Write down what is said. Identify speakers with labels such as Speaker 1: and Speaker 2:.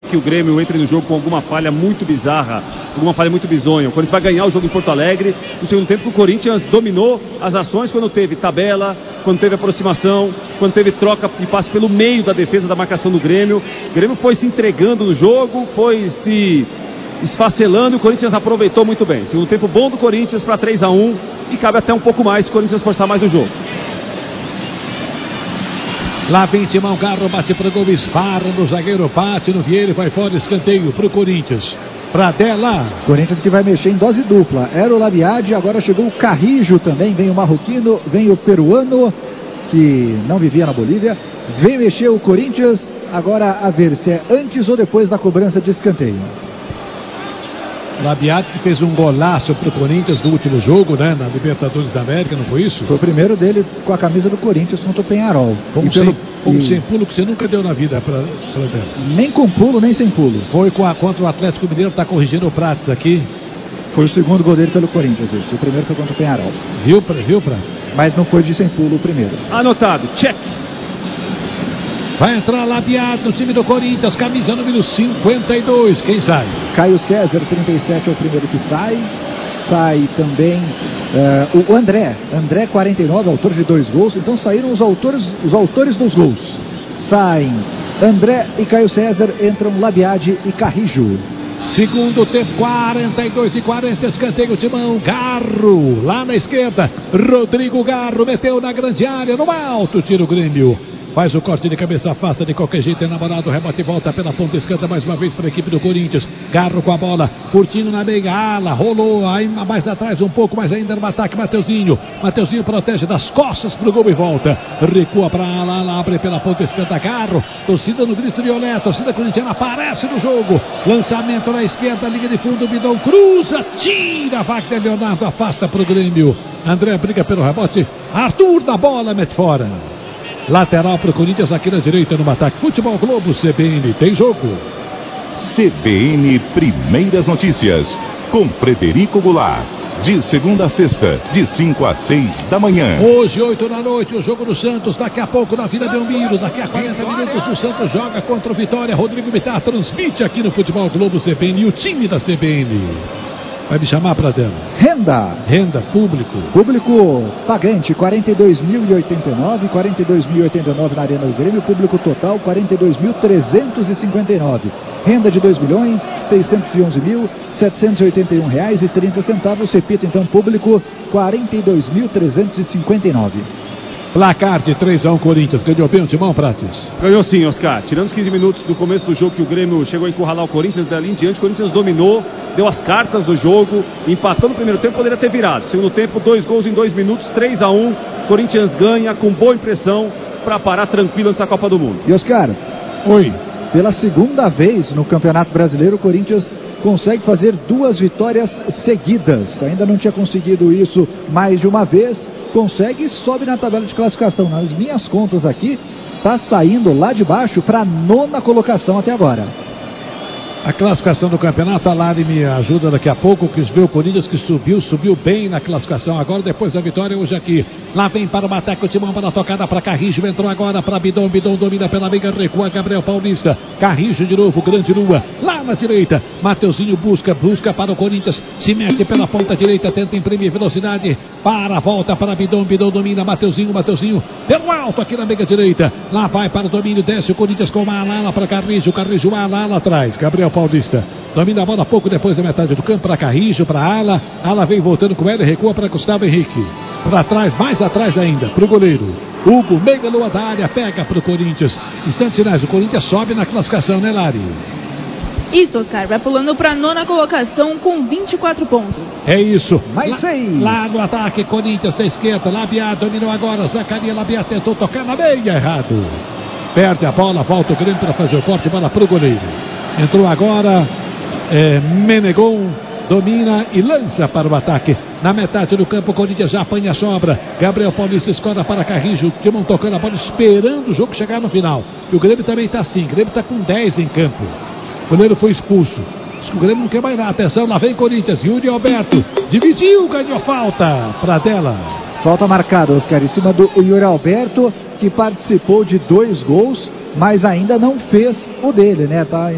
Speaker 1: que o Grêmio entre no jogo com alguma falha muito bizarra, alguma falha muito bizonha. O Corinthians vai ganhar o jogo em Porto Alegre. No segundo tempo, o Corinthians dominou as ações quando teve tabela, quando teve aproximação, quando teve troca de passe pelo meio da defesa da marcação do Grêmio. O Grêmio foi se entregando no jogo, foi se esfacelando e o Corinthians aproveitou muito bem. Segundo tempo bom do Corinthians para 3-1 e cabe até um pouco mais se o Corinthians forçar mais o jogo.
Speaker 2: Lá vem Timão, Garro, bate para o gol, esbarra no zagueiro, bate no Vieira e vai fora, escanteio para o Corinthians. Pradella.
Speaker 3: Corinthians que vai mexer em dose dupla. Era o Labiade, agora chegou o Carrijo também, vem o marroquino, vem o peruano, que não vivia na Bolívia. Vem mexer o Corinthians, agora a ver se é antes ou depois da cobrança de escanteio.
Speaker 2: Labiade que fez um golaço pro Corinthians no último jogo, né? Na Libertadores da América, não foi isso?
Speaker 3: Foi o primeiro dele com a camisa do Corinthians contra o Penharol.
Speaker 2: Sem pulo que você nunca deu na vida pra
Speaker 3: nem com pulo, nem sem pulo.
Speaker 2: Foi contra o Atlético Mineiro, tá corrigindo o Prates aqui.
Speaker 3: Foi o segundo gol dele pelo Corinthians, esse. O primeiro foi contra o Penharol.
Speaker 2: Viu, Prates?
Speaker 3: Mas não foi de sem pulo o primeiro.
Speaker 1: Anotado, check.
Speaker 2: Vai entrar Labiade no time do Corinthians, camisa número 52. Quem sai?
Speaker 3: Caio César, 37, é o primeiro que sai. Sai também o André, 49, autor de 2 gols. Então saíram os autores dos gols. Saem André e Caio César, entram Labiade e Carrijo.
Speaker 2: Segundo tempo, 42-40, escanteio Timão, Garro, lá na esquerda, Rodrigo Garro, meteu na grande área, no alto, tira o Grêmio. Faz o corte de cabeça, afasta de qualquer jeito, é namorado, rebate e volta pela ponta esquerda mais uma vez para a equipe do Corinthians. Garro com a bola, curtindo na meia ala, rolou aí mais atrás um pouco, mas ainda no ataque, Mateuzinho protege das costas pro gol e volta. Recua para a ala, abre pela ponta esquerda, Garro, torcida no grito de olé, torcida corintiana aparece no jogo. Lançamento na esquerda, linha de fundo, Bidon cruza, tira, Wagner Leonardo, afasta pro Grêmio. André briga pelo rebote, Arthur da bola, mete fora. Lateral para o Corinthians aqui na direita no ataque. Futebol Globo, CBN, tem jogo.
Speaker 4: CBN Primeiras Notícias, com Frederico Goulart. De segunda a sexta, de 5 às 6 da manhã.
Speaker 2: Hoje, 8 da noite, o jogo do Santos. Daqui a pouco na Vila Belmiro. Daqui a 40 minutos o Santos joga contra o Vitória. Rodrigo Bittar transmite aqui no Futebol Globo CBN. E o time da CBN vai me chamar para dentro.
Speaker 3: Renda,
Speaker 2: público.
Speaker 3: Público pagante, 42.089, 42.089 na Arena do Grêmio. Público total, 42.359. Renda de R$2.611.781,30. Repito, então, público, 42.359.
Speaker 2: Placar de 3-1 Corinthians. Ganhou bem o Timão, Prates?
Speaker 1: Ganhou sim, Oscar. Tirando os 15 minutos do começo do jogo que o Grêmio chegou a encurralar o Corinthians, dali em diante o Corinthians dominou, deu as cartas do jogo, empatou no primeiro tempo, poderia ter virado. Segundo tempo, 2 gols em 2 minutos, 3-1. Corinthians ganha com boa impressão para parar tranquilo antes da Copa do Mundo.
Speaker 3: E Oscar?
Speaker 2: Oi.
Speaker 3: Pela segunda vez no Campeonato Brasileiro, o Corinthians consegue fazer 2 vitórias seguidas. Ainda não tinha conseguido isso mais de uma vez. Consegue e sobe na tabela de classificação. Nas minhas contas aqui, está saindo lá de baixo para a 9ª colocação até agora.
Speaker 2: A classificação do campeonato, a Lari me ajuda daqui a pouco, que vê o Corinthians que subiu bem na classificação agora, depois da vitória hoje aqui. Lá vem para o ataque o Timão, para a tocada para Carrijo, entrou agora para Bidon domina pela meia, recua Gabriel Paulista. Carrijo de novo, grande Lua, lá na direita. Mateuzinho busca para o Corinthians, se mete pela ponta direita, tenta imprimir velocidade, volta para Bidon domina, Mateuzinho, pelo alto aqui na meia direita. Lá vai para o domínio, desce o Corinthians com uma ala para Carrijo ala atrás, Gabriel Paulista domina a bola pouco depois da metade do campo para Carrijo, para ala vem voltando com ele, recua para Gustavo Henrique, para trás, mais atrás ainda, para o goleiro Hugo, meia lua da área, pega para o Corinthians. Instantes finais, o Corinthians sobe na classificação, né, Lari?
Speaker 5: Isso, Oscar, vai pulando para a 9ª colocação com 24 pontos.
Speaker 2: É isso.
Speaker 3: Mais 6.
Speaker 2: Lá no ataque, Corinthians da esquerda, Labiade dominou agora, Zacaria Labiade tentou tocar na meia, errado. Perde a bola, volta o Grêmio para fazer o corte, bola para o goleiro. Entrou agora Menegon, domina e lança para o ataque. Na metade do campo, o Corinthians já apanha a sobra. Gabriel Paulista escora para Carrijo. Timão tocando a bola, esperando o jogo chegar no final. E o Grêmio também está assim. O Grêmio está com 10 em campo. O goleiro foi expulso. O Grêmio não quer mais nada. Atenção, lá vem Corinthians. Yuri Alberto dividiu, ganhou falta. Pradella.
Speaker 3: Falta marcada, Oscar, em cima do Yuri Alberto, que participou de 2 gols, mas ainda não fez o dele, né? Tá